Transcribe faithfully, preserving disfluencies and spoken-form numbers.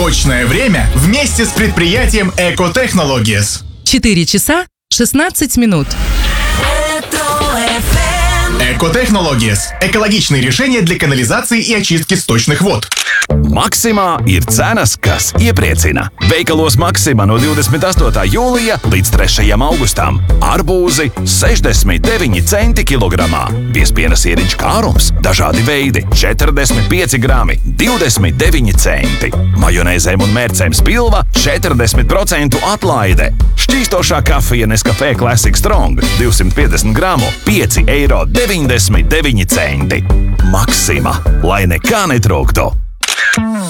Точное время вместе с предприятием Экотехнологиес. четыре часа шестнадцать минут. Экотехнологиес – экологичные решения для канализации и очистки сточных вод. Maksimā ir cenas, kas iepriecina. Veikalos Maksimā no divdesmit astotā jūlija līdz trešajam augustam. Arbūzi sešdesmit deviņi centi kilogramā. Piespiena sieriņš kārums, dažādi veidi – četrdesmit pieci grami, divdesmit deviņi centi. Majonēzēm un mērcēm spilva – četrdesmit procentu atlaide. Šķīstošā kafija Nescafé Classic Strong – divsimt piecdesmit gramu, pieci eiro deviņdesmit deviņi centi. Maksimā, lai nekā netrūktu.